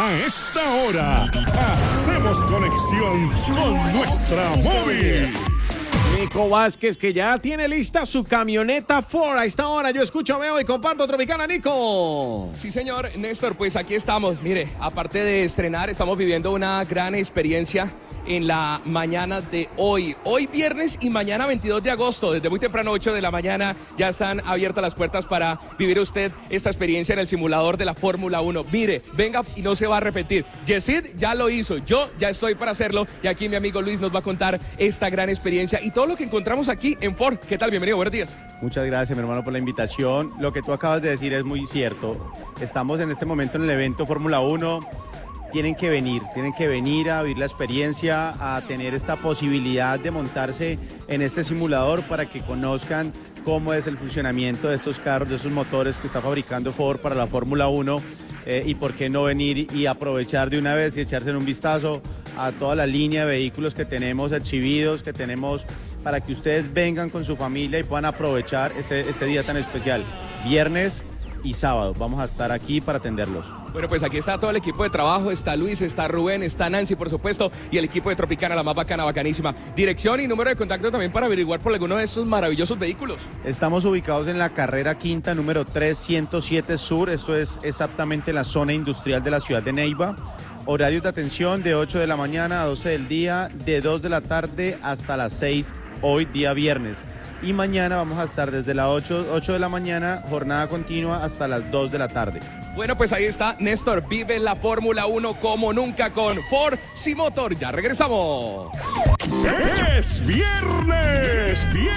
A esta hora, hacemos conexión con nuestra móvil. Nico Vázquez, que ya tiene lista su camioneta Ford. A esta hora yo escucho, veo y comparto Tropicana, Nico. Sí, señor, Néstor, pues aquí estamos. Mire, aparte de estrenar, estamos viviendo una gran experiencia en la mañana de hoy. Hoy viernes y mañana 22 de agosto, desde muy temprano, 8 de la mañana, ya están abiertas las puertas para vivir usted esta experiencia en el simulador de la Fórmula 1. Mire, venga y no se va a repetir. Yesid ya lo hizo, yo ya estoy para hacerlo y aquí mi amigo Luis nos va a contar esta gran experiencia y todo lo que encontramos aquí en Ford. ¿Qué tal? Bienvenido, buenos días. Muchas gracias, mi hermano, por la invitación. Lo que tú acabas de decir es muy cierto. Estamos en este momento en el evento Fórmula 1. Tienen que venir a vivir la experiencia, a tener esta posibilidad de montarse en este simulador para que conozcan cómo es el funcionamiento de estos carros, de esos motores que está fabricando Ford para la Fórmula 1 y por qué no venir y aprovechar de una vez y echarse un vistazo a toda la línea de vehículos que tenemos exhibidos, que tenemos para que ustedes vengan con su familia y puedan aprovechar este día tan especial, viernes y sábado. Vamos a estar aquí para atenderlos. Bueno, pues aquí está todo el equipo de trabajo, está Luis, está Rubén, está Nancy, por supuesto, y el equipo de Tropicana, la más bacana, bacanísima. Dirección y número de contacto también para averiguar por alguno de estos maravillosos vehículos. Estamos ubicados en la carrera quinta, número 3107 Sur, esto es exactamente la zona industrial de la ciudad de Neiva. Horarios de atención de 8 de la mañana a 12 del día, de 2 de la tarde hasta las 6, hoy día viernes. Y mañana vamos a estar desde las 8 de la mañana, jornada continua, hasta las 2 de la tarde. Bueno, pues ahí está, Néstor, vive la Fórmula 1 como nunca con Ford Simotor. Ya regresamos. ¡Es viernes!